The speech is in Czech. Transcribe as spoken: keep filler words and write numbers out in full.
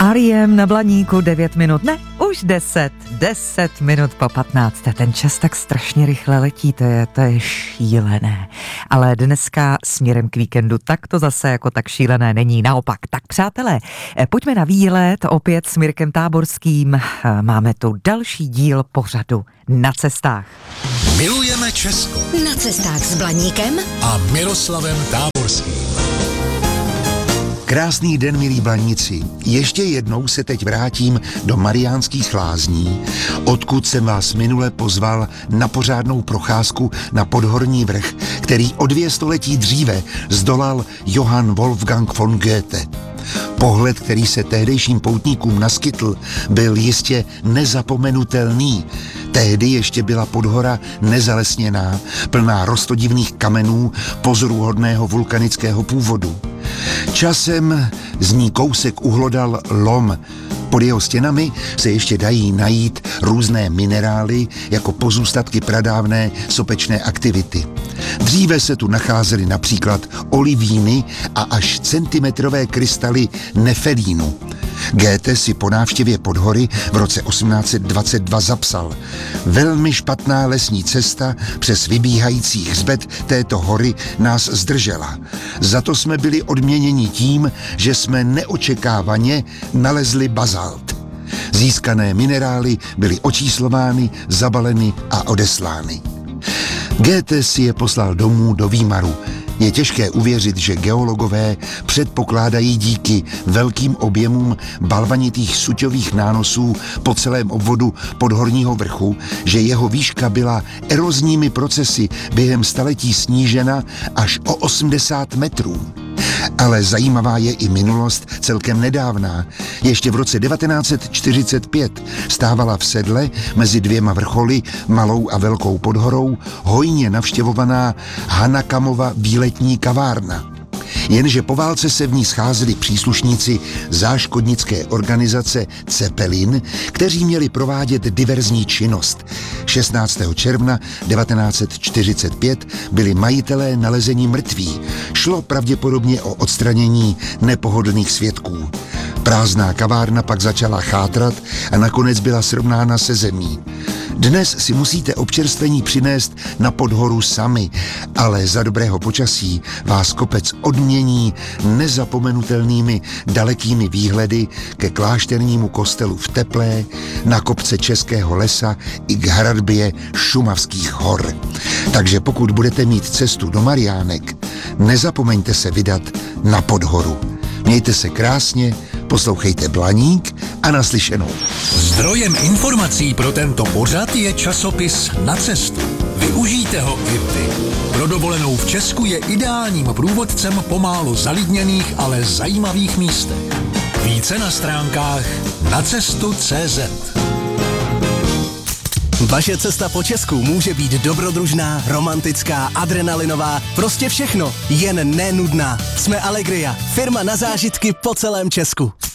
Mariem na Blaníku devět minut, ne, už deset, deset minut po patnácté. Ten čas tak strašně rychle letí, to je, to je šílené. Ale dneska směrem k víkendu tak to zase jako tak šílené není, naopak. Tak přátelé, pojďme na výlet opět s Mirkem Táborským. Máme tu další díl pořadu Na cestách. Milujeme Česko. Na cestách s Blaníkem A Miroslavem Táborským. Krásný den, milí Blaníci. Ještě jednou se teď vrátím do Mariánských Lázní, odkud jsem vás minule pozval na pořádnou procházku na podhorní vrch, který o dvě století dříve zdolal Johann Wolfgang von Goethe. Pohled, který se tehdejším poutníkům naskytl, byl jistě nezapomenutelný. Tehdy ještě byla podhora nezalesněná, plná roztodivných kamenů pozoruhodného vulkanického původu. Časem z ní kousek uhlodal lom. Pod jeho stěnami se ještě dají najít různé minerály jako pozůstatky pradávné sopečné aktivity. Dříve se tu nacházely například olivíny a až centimetrové krystaly nefelínu. Goethe si po návštěvě podhory v roce osmnáct set dvacet dva zapsal: velmi špatná lesní cesta přes vybíhající hřbet této hory nás zdržela. Za to jsme byli odměněni tím, že jsme neočekávaně nalezli bazalt. Získané minerály byly očíslovány, zabaleny a odeslány. Goethe si je poslal domů do Výmaru. Je těžké uvěřit, že geologové předpokládají díky velkým objemům balvanitých suťových nánosů po celém obvodu podhorního vrchu, že jeho výška byla erozními procesy během staletí snížena až o osmdesát metrů. Ale zajímavá je i minulost celkem nedávná. Ještě v roce devatenáct set čtyřicet pět stávala v sedle mezi dvěma vrcholy, Malou a Velkou Podhorou, hojně navštěvovaná Hanakamova výletní kavárna. Jenže po válce se v ní scházeli příslušníci záškodnické organizace Cepelin, kteří měli provádět diverzní činnost. šestnáctého června devatenáct set čtyřicet pět byli majitelé nalezení mrtví. Šlo pravděpodobně o odstranění nepohodlných svědků. Prázdná kavárna pak začala chátrat a nakonec byla srovnána se zemí. Dnes si musíte občerstvení přinést na podhoru sami, ale za dobrého počasí vás kopec odmění nezapomenutelnými dalekými výhledy ke klášternímu kostelu v Teplé, na kopce Českého lesa i k hradbě Šumavských hor. Takže pokud budete mít cestu do Mariánek, nezapomeňte se vydat na podhoru. Mějte se krásně, poslouchejte Blaník a naslyšenou. Zdrojem informací pro tento pořad je časopis Na cestu. Využijte ho i vy. Pro dovolenou v Česku je ideálním průvodcem po málo zalidněných, ale zajímavých místech. Více na stránkách nacestu tečka cé zet. Vaše cesta po Česku může být dobrodružná, romantická, adrenalinová, prostě všechno, jen nenudná. Jsme Allegria, firma na zážitky po celém Česku.